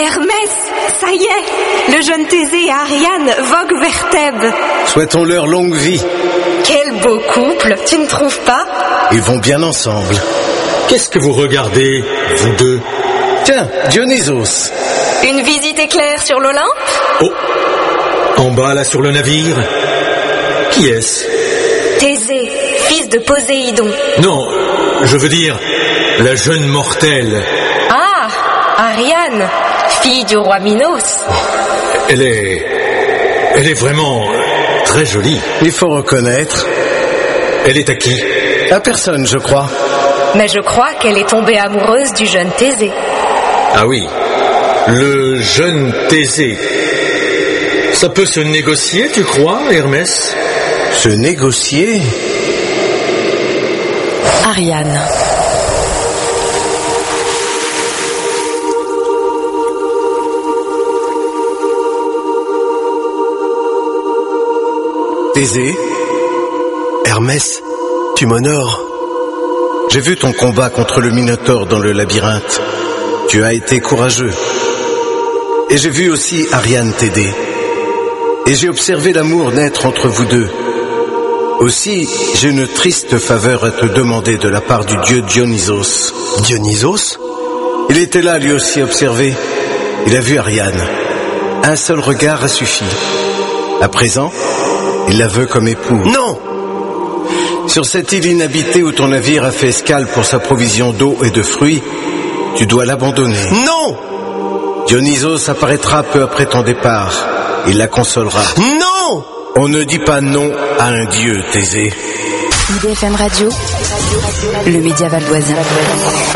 Hermès, ça y est, le jeune Thésée et Ariane voguent vers Thèbes. Souhaitons-leur longue vie. Quel beau couple, tu ne trouves pas? Ils vont bien ensemble. Qu'est-ce que vous regardez, vous deux? Tiens, Dionysos. Une visite éclair sur l'Olympe? Oh, en bas là sur le navire. Qui est-ce? Thésée, fils de Poséidon. Non, je veux dire, la jeune mortelle. Ah, Ariane, fille du roi Minos. Elle est vraiment très jolie. Il faut reconnaître. Elle est à qui? À personne, je crois. Mais je crois qu'elle est tombée amoureuse du jeune Thésée. Ah oui, le jeune Thésée. Ça peut se négocier, tu crois, Hermès? Se négocier? Ariane. Thésée, Hermès, tu m'honores. J'ai vu ton combat contre le Minotaure dans le labyrinthe. Tu as été courageux. Et j'ai vu aussi Ariane t'aider. Et j'ai observé l'amour naître entre vous deux. Aussi, j'ai une triste faveur à te demander de la part du dieu Dionysos. Dionysos? Il était là lui aussi observé. Il a vu Ariane. Un seul regard a suffi. À présent, il la veut comme épouse. Non! Sur cette île inhabitée où ton navire a fait escale pour sa provision d'eau et de fruits, tu dois l'abandonner. Non! Dionysos apparaîtra peu après ton départ. Il la consolera. Non! On ne dit pas non à un dieu, Thésée. IDFM Radio, le média valdoisien.